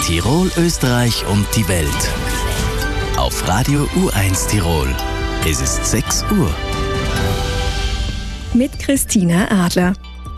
Tirol, Österreich und die Welt. Auf Radio U1 Tirol. Es ist 6 Uhr. Mit Christina Adler.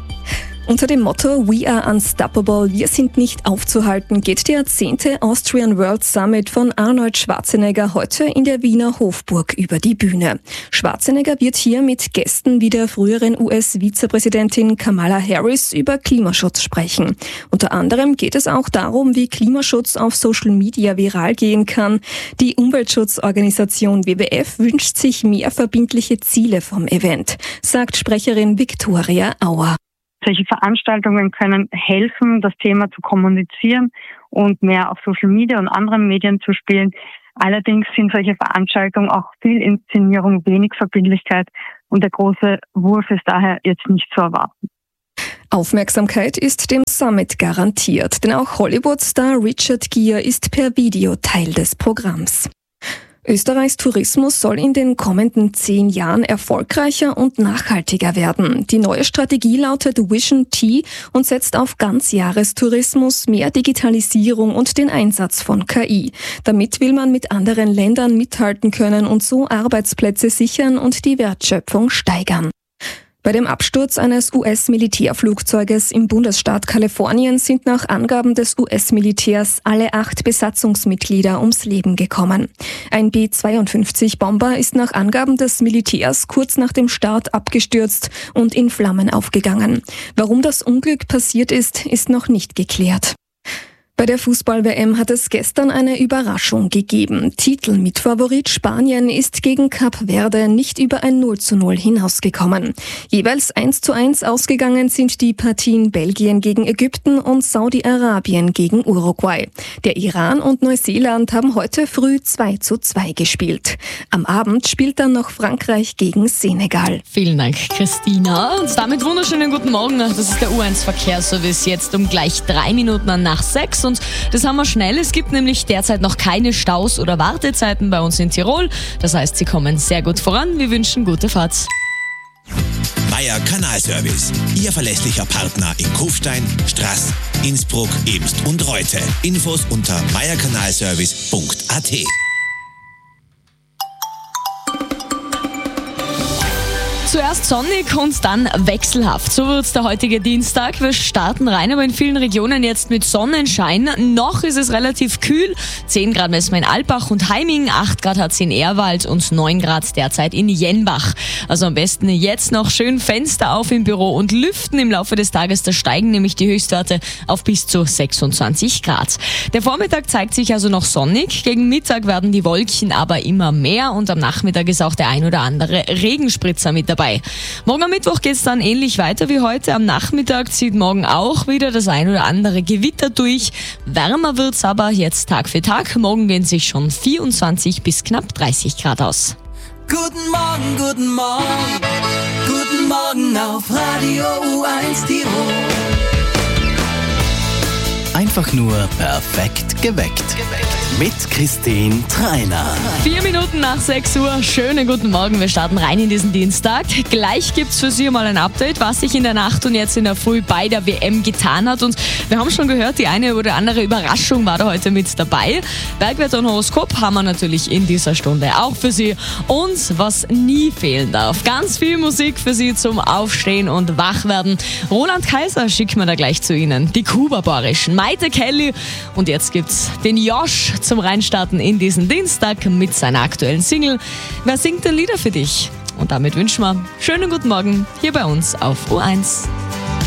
Unter dem Motto We are unstoppable, wir sind nicht aufzuhalten, geht der 10. Austrian World Summit von Arnold Schwarzenegger heute in der Wiener Hofburg über die Bühne. Schwarzenegger wird hier mit Gästen wie der früheren US-Vizepräsidentin Kamala Harris über Klimaschutz sprechen. Unter anderem geht es auch darum, wie Klimaschutz auf Social Media viral gehen kann. Die Umweltschutzorganisation WWF wünscht sich mehr verbindliche Ziele vom Event, sagt Sprecherin Viktoria Auer. Solche Veranstaltungen können helfen, das Thema zu kommunizieren und mehr auf Social Media und anderen Medien zu spielen. Allerdings sind solche Veranstaltungen auch viel Inszenierung, wenig Verbindlichkeit und der große Wurf ist daher jetzt nicht zu erwarten. Aufmerksamkeit ist dem Summit garantiert, denn auch Hollywood-Star Richard Gere ist per Video Teil des Programms. Österreichs Tourismus soll in den kommenden 10 Jahren erfolgreicher und nachhaltiger werden. Die neue Strategie lautet Vision T und setzt auf Ganzjahrestourismus, mehr Digitalisierung und den Einsatz von KI. Damit will man mit anderen Ländern mithalten können und so Arbeitsplätze sichern und die Wertschöpfung steigern. Bei dem Absturz eines US-Militärflugzeuges im Bundesstaat Kalifornien sind nach Angaben des US-Militärs alle 8 Besatzungsmitglieder ums Leben gekommen. Ein B-52-Bomber ist nach Angaben des Militärs kurz nach dem Start abgestürzt und in Flammen aufgegangen. Warum das Unglück passiert ist, ist noch nicht geklärt. Bei der Fußball-WM hat es gestern eine Überraschung gegeben. Titelmitfavorit Spanien ist gegen Kap Verde nicht über ein 0:0 hinausgekommen. Jeweils 1:1 ausgegangen sind die Partien Belgien gegen Ägypten und Saudi-Arabien gegen Uruguay. Der Iran und Neuseeland haben heute früh 2:2 gespielt. Am Abend spielt dann noch Frankreich gegen Senegal. Vielen Dank, Christina. Und damit wunderschönen guten Morgen. Das ist der U1 Verkehrsservice jetzt um gleich 3 Minuten nach 6. Und das haben wir schnell. Es gibt nämlich derzeit noch keine Staus oder Wartezeiten bei uns in Tirol. Das heißt, sie kommen sehr gut voran. Wir wünschen gute Fahrt. Meier Kanalservice. Ihr verlässlicher Partner in Kufstein, Straß, Innsbruck, Eemst und Reute. Infos unter meierkanalservice.at. Zuerst sonnig und dann wechselhaft. So wird's der heutige Dienstag. Wir starten rein, aber in vielen Regionen jetzt mit Sonnenschein. Noch ist es relativ kühl. 10 Grad messen wir in Alpbach und Heiming, 8 Grad hat's in Ehrwald und 9 Grad derzeit in Jenbach. Also am besten jetzt noch schön Fenster auf im Büro und lüften. Im Laufe des Tages, da steigen nämlich die Höchstwerte auf bis zu 26 Grad. Der Vormittag zeigt sich also noch sonnig. Gegen Mittag werden die Wolken aber immer mehr und am Nachmittag ist auch der ein oder andere Regenspritzer mit dabei. Morgen am Mittwoch geht es dann ähnlich weiter wie heute. Am Nachmittag zieht morgen auch wieder das ein oder andere Gewitter durch. Wärmer wird's aber jetzt Tag für Tag. Morgen gehen sich schon 24 bis knapp 30 Grad aus. Guten Morgen, guten Morgen, guten Morgen auf Radio U1 Tirol. Einfach nur perfekt geweckt. Mit Christine Treiner. 4 Minuten nach 6 Uhr. Schönen guten Morgen. Wir starten rein in diesen Dienstag. Gleich gibt's für Sie mal ein Update, was sich in der Nacht und jetzt in der Früh bei der WM getan hat. Und wir haben schon gehört, die eine oder andere Überraschung war da heute mit dabei. Bergwetter und Horoskop haben wir natürlich in dieser Stunde auch für Sie. Und was nie fehlen darf, ganz viel Musik für Sie zum Aufstehen und Wachwerden. Roland Kaiser schicken wir da gleich zu Ihnen. Die Kuba-Barischen, Maite Kelly. Und jetzt gibt's den Josh zum Reinstarten in diesen Dienstag mit seiner aktuellen Single. Wer singt denn Lieder für dich? Und damit wünschen wir schönen guten Morgen hier bei uns auf U1.